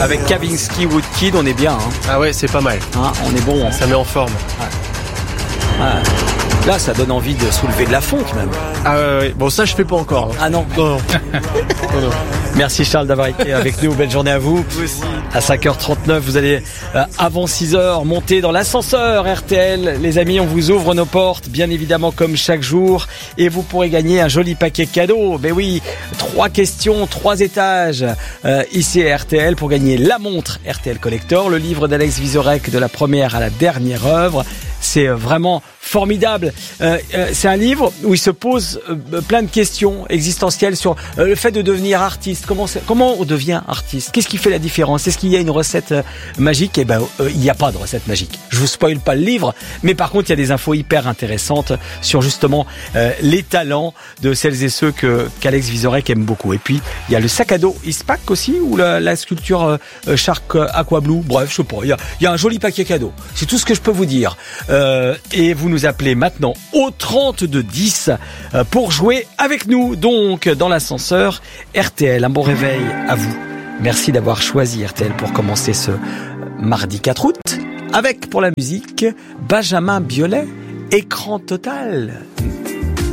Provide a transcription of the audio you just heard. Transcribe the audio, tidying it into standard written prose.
Avec Kavinsky Woodkid, on est bien. Hein. Ah ouais, c'est pas mal. Hein, on est bon. Ça met en forme. Ah. Là, ça donne envie de soulever de la fonte même. Ah ouais. Bon, ça, je fais pas encore. Ah non. Non. Merci Charles d'avoir été avec nous. Belle journée à vous. Vous aussi. À 5h39, vous allez, avant 6h, monter dans l'ascenseur RTL. Les amis, on vous ouvre nos portes, bien évidemment, comme chaque jour. Et vous pourrez gagner un joli paquet cadeau. Ben oui, 3 questions, 3 étages, ici à RTL pour gagner la montre RTL Collector, le livre d'Alex Vizorek de la première à la dernière œuvre. C'est vraiment formidable. C'est un livre où il se pose plein de questions existentielles sur le fait de devenir artiste. Comment on devient artiste? Qu'est-ce qui fait la différence? Est-ce qu'il y a une recette magique? Eh ben, il n'y a pas de recette magique. Je vous spoil pas le livre, mais par contre, il y a des infos hyper intéressantes sur justement les talents de celles et ceux qu'Alex Vizorek aime beaucoup. Et puis, il y a le sac à dos Ispac aussi, ou la sculpture Shark Aqua Blue. Bref, je sais pas. Il y a un joli paquet cadeau. C'est tout ce que je peux vous dire. Et vous nous appelez maintenant au 3210 pour jouer avec nous, donc dans l'ascenseur RTL. Un bon réveil à vous. Merci d'avoir choisi RTL pour commencer ce mardi 4 août avec, pour la musique, Benjamin Biolay, Écran total.